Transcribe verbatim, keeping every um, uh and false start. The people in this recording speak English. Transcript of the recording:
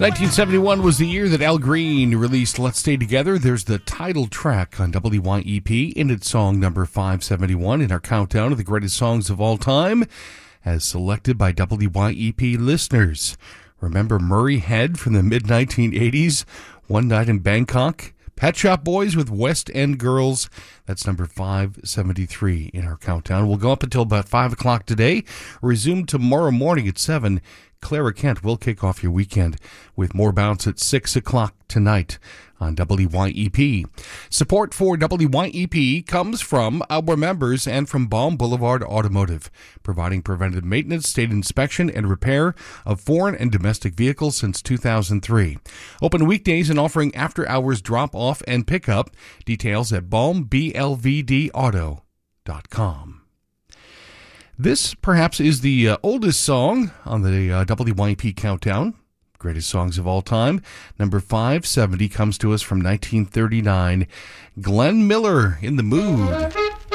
nineteen seventy-one was the year that Al Green released Let's Stay Together. There's the title track on W Y E P in its song number five seventy-one in our countdown of the greatest songs of all time, as selected by W Y E P listeners. Remember Murray Head from the mid nineteen eighties, One Night in Bangkok? Pet Shop Boys with West End Girls. That's number five seventy-three in our countdown. We'll go up until about five o'clock today. Resume tomorrow morning at seven. Clara Kent will kick off your weekend with more bounce at six o'clock tonight on W Y E P. Support for W Y E P comes from our members and from Balm Boulevard Automotive, providing preventive maintenance, state inspection, and repair of foreign and domestic vehicles since two thousand three. Open weekdays and offering after-hours drop-off and pickup. Details at balm b l v d auto dot com. This, perhaps, is the uh, oldest song on the uh, W Y E P countdown. Greatest songs of all time. Number five seventy comes to us from nineteen thirty-nine. Glenn Miller, In the Mood.